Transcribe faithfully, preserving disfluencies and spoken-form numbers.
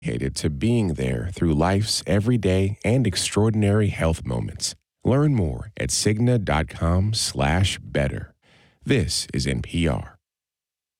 dedicated to being there through life's everyday and extraordinary health moments. Learn more at Cigna dot com slash better. This is N P R.